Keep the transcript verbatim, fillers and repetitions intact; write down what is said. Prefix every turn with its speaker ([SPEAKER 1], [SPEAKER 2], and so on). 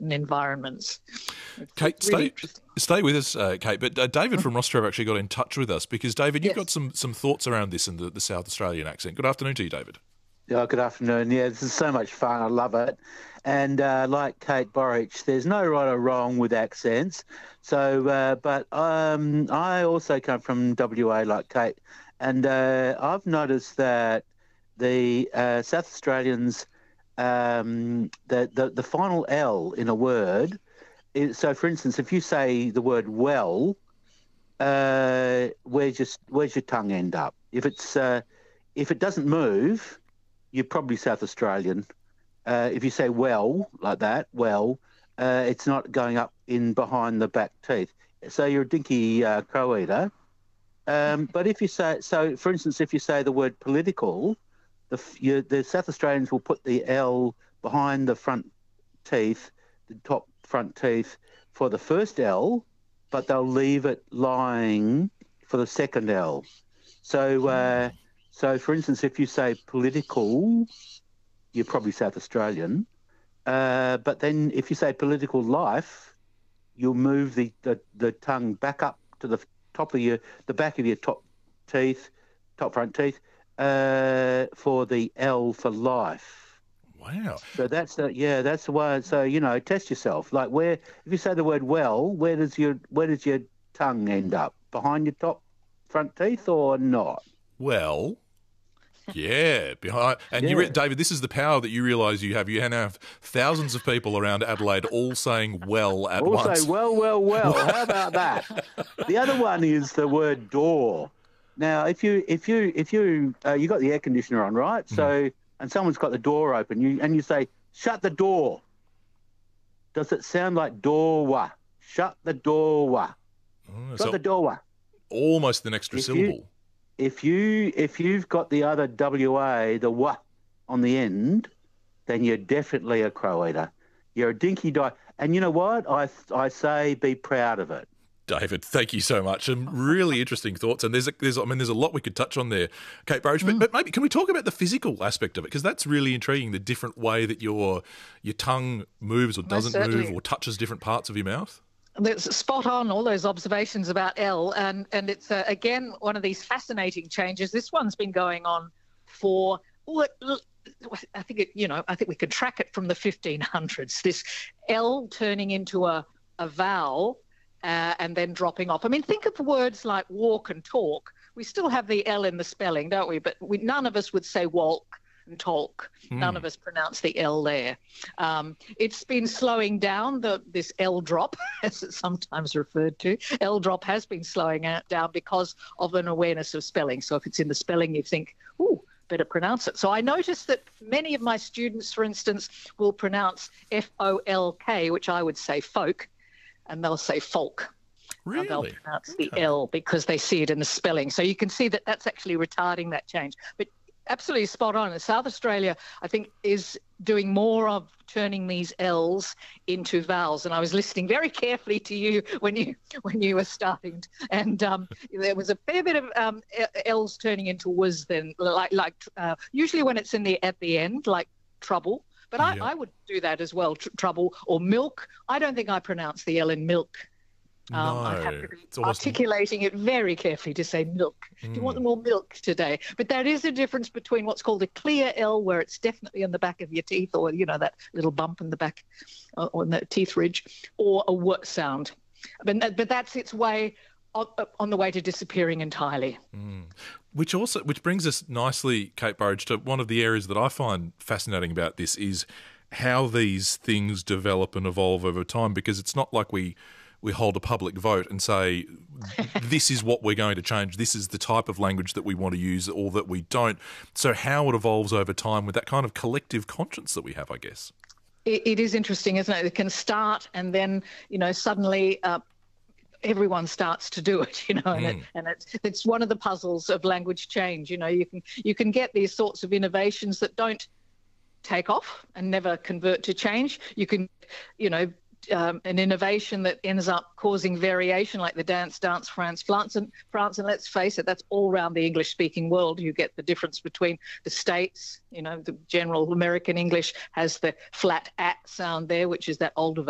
[SPEAKER 1] certain environments. It's,
[SPEAKER 2] Kate,
[SPEAKER 1] it's really
[SPEAKER 2] stay, stay with us, uh, Kate. But uh, David from Rostrevor actually got in touch with us because, David, you've
[SPEAKER 1] yes.
[SPEAKER 2] got some, some thoughts around this in the, the South Australian accent. Good afternoon to you, David.
[SPEAKER 3] Yeah, good afternoon. Yeah, this is so much fun. I love it. And uh, like Kate Borich, there's no right or wrong with accents. So, uh, but um, I also come from W A like Kate. And uh, I've noticed that the uh, South Australians, um, the, the, the final L in a word, is, so for instance, if you say the word well, uh, where's, your, where's your tongue end up? If it's uh, if it doesn't move, you're probably South Australian. Uh, if you say well, like that, well, uh, it's not going up in behind the back teeth. So you're a dinky uh, crow eater. Um, but if you say, so for instance, if you say the word political, the, you, the South Australians will put the L behind the front teeth, the top front teeth for the first L, but they'll leave it lying for the second L. So, uh, so for instance, if you say political, you're probably South Australian. Uh, but then if you say political life, you'll move the, the, the tongue back up to the top of your, the back of your top teeth, top front teeth, uh, for the L for life.
[SPEAKER 2] Wow.
[SPEAKER 3] So that's the, yeah, that's the way. So, you know, test yourself. Like where, if you say the word well, where does your, where does your tongue end up? Behind your top front teeth or not?
[SPEAKER 2] Well, yeah, behind. And
[SPEAKER 3] Yeah.
[SPEAKER 2] you, re- David, this is the power that you realise you have. You now have thousands of people around Adelaide all saying "well" at
[SPEAKER 3] Also,
[SPEAKER 2] once.
[SPEAKER 3] well, well, well. How about that? The other one is the word door. Now, if you, if you, if you, uh, you got the air conditioner on, right? So, mm. and someone's got the door open, you and you say, "Shut the door." Does it sound like doorwa? Shut the doorwa.
[SPEAKER 2] Oh,
[SPEAKER 3] Shut
[SPEAKER 2] so
[SPEAKER 3] the doorwa.
[SPEAKER 2] Almost an extra
[SPEAKER 3] if
[SPEAKER 2] syllable.
[SPEAKER 3] You, if you, if you've got the other W A, the wa on the end, then you're definitely a crow eater. You're a dinky die. And you know what? I I say be proud of it.
[SPEAKER 2] David, thank you so much. Some really interesting thoughts, and there's, a, there's, I mean, there's a lot we could touch on there, Kate Borich. But,
[SPEAKER 1] Mm.
[SPEAKER 2] but maybe can we talk about the physical aspect of it? Because that's really intriguing. The different way that your your tongue moves or doesn't
[SPEAKER 1] certainly.
[SPEAKER 2] move or touches different parts of your mouth.
[SPEAKER 1] That's spot on, all those observations about L, and and it's uh, again one of these fascinating changes. This one's been going on for, well, I think it, you know, I think we could track it from the fifteen hundreds. This L turning into a a vowel uh, and then dropping off. I mean, think of words like walk and talk. We still have the L in the spelling, don't we? But we, none of us would say walk and talk.
[SPEAKER 2] Hmm.
[SPEAKER 1] None of us pronounce the L there. Um, it's been slowing down, the this L drop, as it's sometimes referred to. L drop has been slowing out, down because of an awareness of spelling. So if it's in the spelling, you think, ooh, better pronounce it. So I noticed that many of my students, for instance, will pronounce F O L K, which I would say folk, and they'll say folk.
[SPEAKER 2] Really?
[SPEAKER 1] They'll pronounce
[SPEAKER 2] Okay.
[SPEAKER 1] the L because they see it in the spelling. So you can see that that's actually retarding that change. But absolutely spot on. South Australia, I think, is doing more of turning these L's into vowels. And I was listening very carefully to you when you when you were starting, and um, there was a fair bit of um, L's turning into was then, like like uh, usually when it's in the at the end, like trouble. But I,
[SPEAKER 2] Yeah.
[SPEAKER 1] I would do that as well, tr- trouble or milk. I don't think I pronounce the L in milk. Um,
[SPEAKER 2] No,
[SPEAKER 1] I have to be
[SPEAKER 2] it's almost-
[SPEAKER 1] articulating it very carefully to say milk. Do you want more milk today? But there is a difference between what's called a clear L, where it's definitely in the back of your teeth, or, you know, that little bump in the back uh, on the teeth ridge, or a W sound. But, that- but that's its way on, on the way to disappearing entirely.
[SPEAKER 2] Which also, which brings us nicely, Kate Borich, to one of the areas that I find fascinating about this is how these things develop and evolve over time, because it's not like we we hold a public vote and say, this is what we're going to change, this is the type of language that we want to use or that we don't. So how it evolves over time with that kind of collective conscience that we have, I guess.
[SPEAKER 1] It, it is interesting, isn't it? It can start and then, you know, suddenly uh, everyone starts to do it, you know, and,
[SPEAKER 2] Mm.
[SPEAKER 1] it, and it's it's one of the puzzles of language change. You know, you can you can get these sorts of innovations that don't take off and never convert to change. You can, you know, um, an innovation that ends up causing variation, like the Dance Dance France France and France, and let's face it, that's all around the English-speaking world. You get the difference between the states. You know, the general American English has the flat at sound there, which is that older